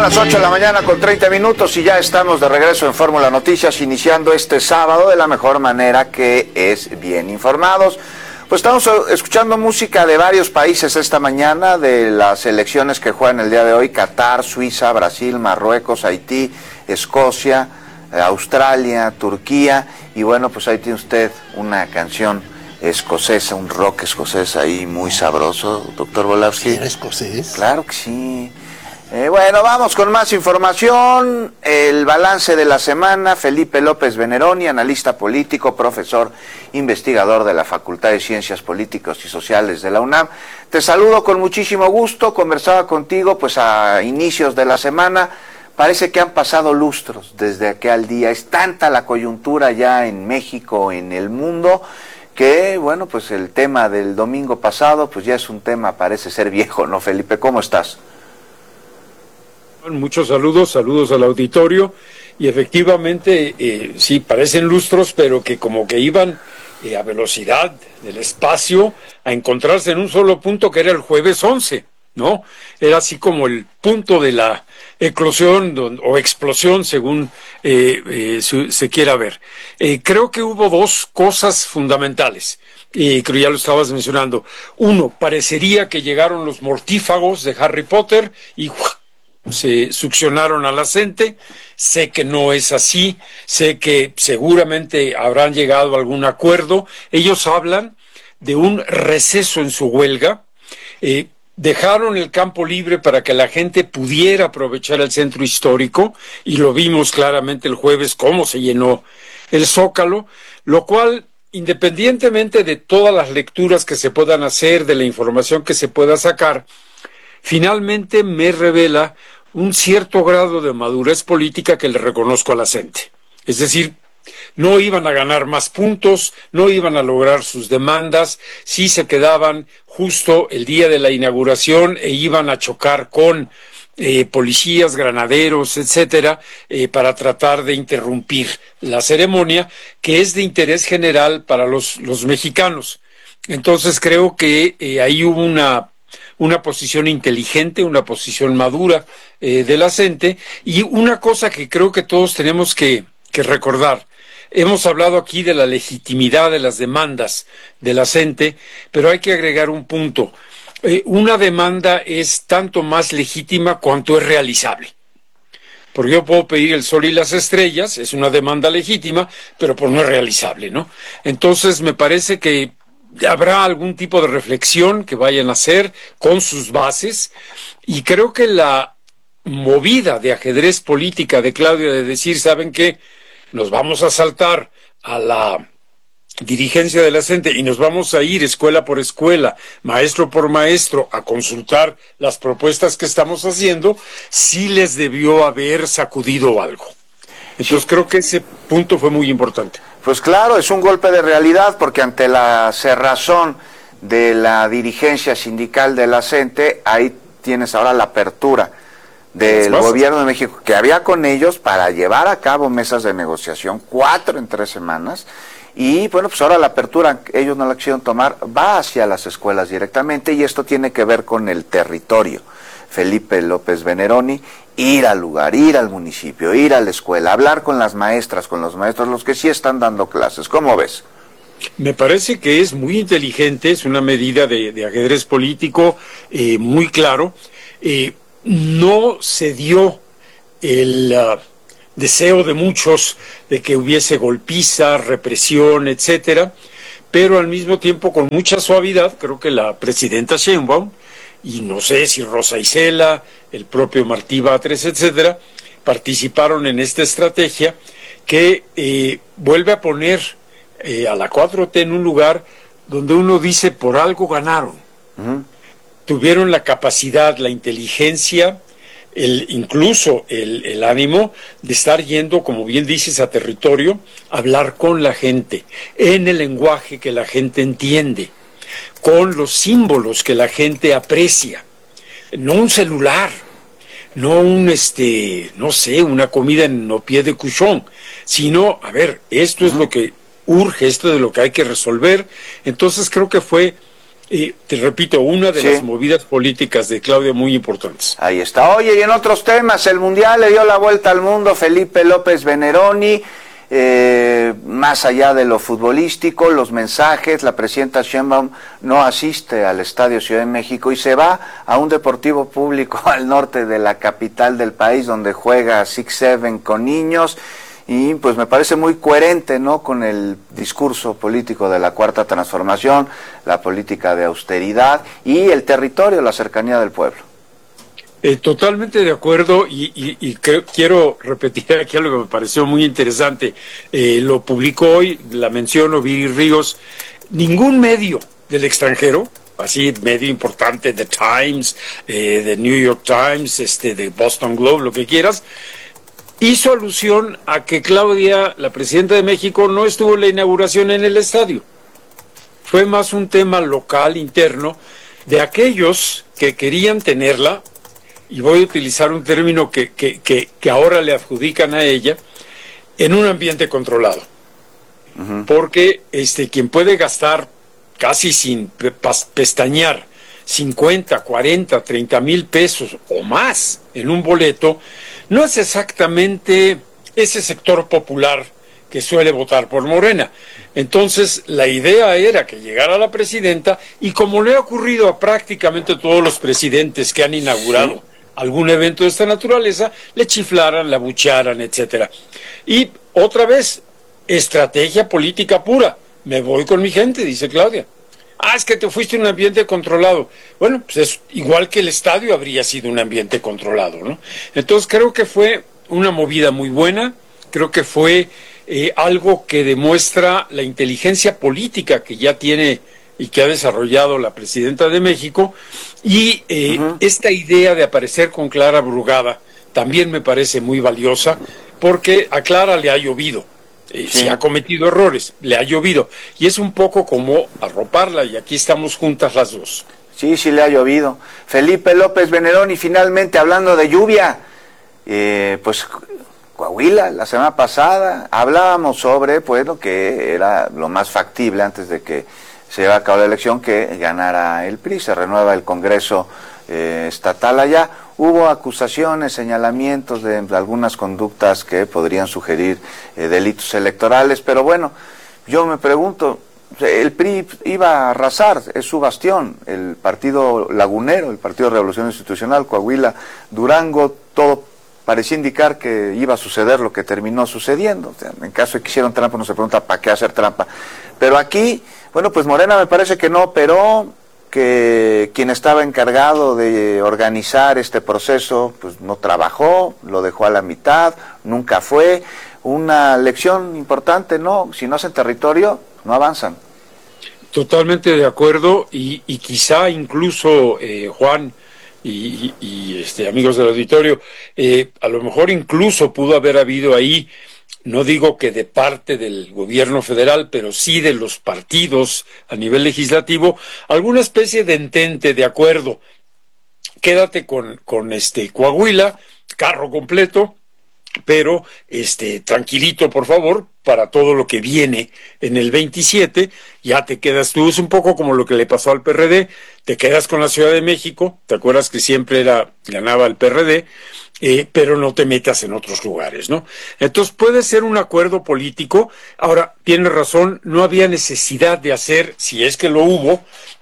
las 8 de la mañana con 30 minutos y ya estamos de regreso en Fórmula Noticias, iniciando este sábado de la mejor manera, que es bien informados. Pues estamos escuchando música de varios países esta mañana, de las selecciones que juegan el día de hoy: Qatar, Suiza, Brasil, Marruecos, Haití, Escocia, Australia, Turquía. Y bueno, pues ahí tiene usted una canción escocesa, un rock escocés ahí muy sabroso, doctor Volavsky. ¿Era escocés? Claro que sí. Bueno, vamos con más información. El balance de la semana. Felipe López Veneroni, analista político, profesor investigador de la Facultad de Ciencias Políticas y Sociales de la UNAM. Te saludo con muchísimo gusto. Conversaba contigo pues a inicios de la semana. Parece que han pasado lustros desde aquel día. Es tanta la coyuntura ya en México, en el mundo, que bueno, pues el tema del domingo pasado pues ya es un tema, parece ser viejo, ¿no, Felipe? ¿Cómo estás? Muchos saludos al auditorio, y efectivamente sí, parecen lustros, pero que como que iban a velocidad del espacio a encontrarse en un solo punto, que era el jueves 11, ¿no? Era así como el punto de la eclosión o explosión, según se quiera ver. Creo que hubo dos cosas fundamentales, y creo ya lo estabas mencionando. Uno, parecería que llegaron los mortífagos de Harry Potter y se succionaron a la gente. Sé que no es así, sé que seguramente habrán llegado a algún acuerdo. Ellos hablan de un receso en su huelga. Dejaron el campo libre para que la gente pudiera aprovechar el centro histórico, y lo vimos claramente el jueves cómo se llenó el Zócalo, lo cual, independientemente de todas las lecturas que se puedan hacer, de la información que se pueda sacar, finalmente me revela un cierto grado de madurez política que le reconozco a la gente. Es decir, no iban a ganar más puntos, no iban a lograr sus demandas, sí se quedaban justo el día de la inauguración e iban a chocar con policías, granaderos, etcétera, para tratar de interrumpir la ceremonia, que es de interés general para los mexicanos. Entonces creo que ahí hubo una posición inteligente, una posición madura de la gente. Y una cosa que creo que todos tenemos que recordar: hemos hablado aquí de la legitimidad de las demandas de la gente, pero hay que agregar un punto. Una demanda es tanto más legítima cuanto es realizable. Porque yo puedo pedir el sol y las estrellas, es una demanda legítima, pero pues no es realizable, ¿no? Entonces me parece que habrá algún tipo de reflexión que vayan a hacer con sus bases, y creo que la movida de ajedrez política de Claudia de decir, ¿saben qué? Nos vamos a saltar a la dirigencia de la gente y nos vamos a ir escuela por escuela, maestro por maestro, a consultar las propuestas que estamos haciendo, sí les debió haber sacudido algo. Entonces creo que ese punto fue muy importante. Pues claro, es un golpe de realidad, porque ante la cerrazón de la dirigencia sindical de la CENTE, ahí tienes ahora la apertura del gobierno de México, que había con ellos para llevar a cabo mesas de negociación, 4 en 3 semanas, y bueno, pues ahora la apertura, ellos no la quisieron tomar, va hacia las escuelas directamente, y esto tiene que ver con el territorio. Felipe López Veneroni, ir al lugar, ir al municipio, ir a la escuela, hablar con las maestras, con los maestros, los que sí están dando clases. ¿Cómo ves? Me parece que es muy inteligente, es una medida de ajedrez político muy claro. No se dio el deseo de muchos de que hubiese golpiza, represión, etcétera, pero al mismo tiempo con mucha suavidad. Creo que la presidenta Sheinbaum, y no sé si Rosa Isela, el propio Martí Batres, etcétera, participaron en esta estrategia que vuelve a poner a la 4T en un lugar donde uno dice, por algo ganaron. Tuvieron la capacidad, la inteligencia, incluso el ánimo de estar yendo, como bien dices, a territorio, a hablar con la gente, en el lenguaje que la gente entiende, con los símbolos que la gente aprecia, no un celular, no no sé, una comida en no pie de cuchón, sino, a ver, esto es lo que urge, esto es lo que hay que resolver. Entonces creo que fue te repito, una de las movidas políticas de Claudia muy importantes. Ahí está. Oye, y en otros temas, el Mundial le dio la vuelta al mundo. Felipe López Veneroni, más allá de lo futbolístico, los mensajes, la presidenta Sheinbaum no asiste al Estadio Ciudad de México y se va a un deportivo público al norte de la capital del país, donde juega Six Seven con niños. Y pues me parece muy coherente, ¿no?, con el discurso político de la Cuarta Transformación, la política de austeridad y el territorio, la cercanía del pueblo. Totalmente de acuerdo y quiero repetir aquí algo que me pareció muy interesante. Lo publicó hoy, la menciono, Viri Ríos. Ningún medio del extranjero, así medio importante, The Times, The New York Times, The Boston Globe, lo que quieras, hizo alusión a que Claudia, la presidenta de México, no estuvo en la inauguración en el estadio. Fue más un tema local, interno, de aquellos que querían tenerla, y voy a utilizar un término que ahora le adjudican a ella, en un ambiente controlado. Porque quien puede gastar casi sin pestañear 50, 40, 30 mil pesos o más en un boleto, no es exactamente ese sector popular que suele votar por Morena. Entonces, la idea era que llegara la presidenta y, como le ha ocurrido a prácticamente todos los presidentes que han inaugurado algún evento de esta naturaleza, le chiflaran, la abuchearan, etcétera. Y otra vez, estrategia política pura. Me voy con mi gente, dice Claudia. Es que te fuiste a un ambiente controlado. Bueno, pues es igual que el estadio habría sido un ambiente controlado, ¿no? Entonces creo que fue una movida muy buena, creo que fue algo que demuestra la inteligencia política que ya tiene y que ha desarrollado la presidenta de México, y esta idea de aparecer con Clara Brugada también me parece muy valiosa, porque a Clara le ha llovido. Si ha cometido errores, le ha llovido, y es un poco como arroparla, y aquí estamos juntas las dos. Sí, le ha llovido. Felipe López Veneroni, finalmente, hablando de lluvia, pues Coahuila, la semana pasada hablábamos sobre, pues, lo que era lo más factible antes de que se llevara a cabo la elección, que ganara el PRI, se renueva el Congreso estatal allá. Hubo acusaciones, señalamientos de algunas conductas que podrían sugerir delitos electorales, pero bueno, yo me pregunto, el PRI iba a arrasar, es su bastión, el partido lagunero, el Partido de Revolución Institucional, Coahuila, Durango, todo parecía indicar que iba a suceder lo que terminó sucediendo. O sea, en caso de que hicieron trampa, uno se pregunta ¿para qué hacer trampa? Pero aquí, bueno, pues Morena me parece que no operó, que quien estaba encargado de organizar este proceso pues no trabajó, lo dejó a la mitad, nunca fue. Una lección importante, ¿no? Si no hacen territorio, no avanzan. Totalmente de acuerdo, y quizá incluso, Juan y amigos del auditorio, a lo mejor incluso pudo haber habido ahí, no digo que de parte del gobierno federal, pero sí de los partidos a nivel legislativo, alguna especie de entente, de acuerdo. Quédate con Coahuila, carro completo, pero tranquilito, por favor, para todo lo que viene en el 27, ya te quedas tú. Es un poco como lo que le pasó al PRD, te quedas con la Ciudad de México, te acuerdas que siempre ganaba el PRD, pero no te metas en otros lugares, ¿no? Entonces puede ser un acuerdo político. Ahora, tienes razón, no había necesidad de hacer, si es que lo hubo,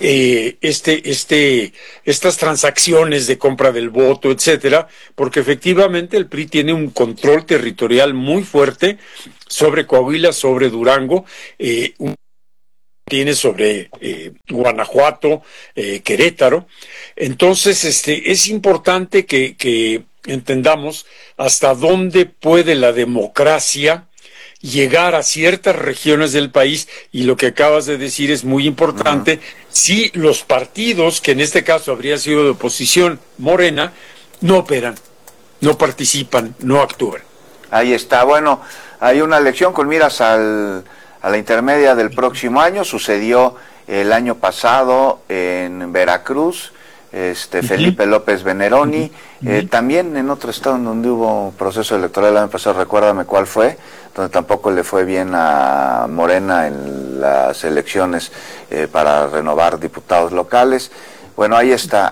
estas transacciones de compra del voto, etcétera, porque efectivamente el PRI tiene un control territorial muy fuerte sobre Coahuila, sobre Durango, tiene sobre Guanajuato, Querétaro. Entonces, es importante que entendamos hasta dónde puede la democracia llegar a ciertas regiones del país, y lo que acabas de decir es muy importante. Si los partidos, que en este caso habría sido de oposición, Morena, no operan, no participan, no actúan. Ahí está. Bueno, hay una elección con miras a la intermedia del próximo año. Sucedió el año pasado en Veracruz, Felipe López Veneroni, también en otro estado en donde hubo proceso electoral el año pasado, recuérdame cuál fue, donde tampoco le fue bien a Morena en las elecciones para renovar diputados locales. Bueno, ahí está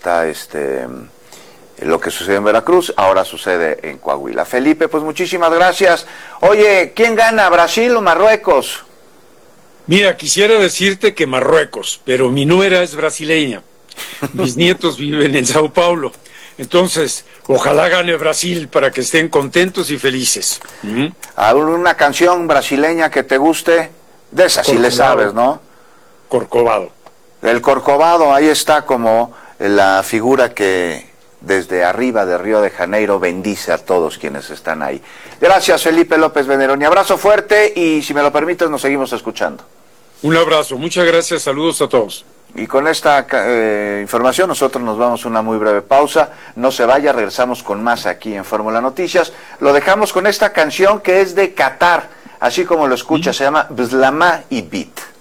lo que sucedió en Veracruz, ahora sucede en Coahuila. Felipe, pues muchísimas gracias. Oye, ¿quién gana, Brasil o Marruecos? Mira, quisiera decirte que Marruecos, pero mi nuera es brasileña. Mis nietos viven en Sao Paulo. Entonces, ojalá gane Brasil para que estén contentos y felices. ¿Alguna canción brasileña que te guste? De esa sí le sabes, ¿no? Corcovado. El Corcovado, ahí está como la figura que desde arriba de Río de Janeiro bendice a todos quienes están ahí. Gracias, Felipe López Veneroni. Abrazo fuerte y, si me lo permites, nos seguimos escuchando. Un abrazo, muchas gracias, saludos a todos. Y con esta información nosotros nos vamos a una muy breve pausa. No se vaya, regresamos con más aquí en Fórmula Noticias. Lo dejamos con esta canción que es de Qatar, así como lo escucha, se llama Bzlama y Beat.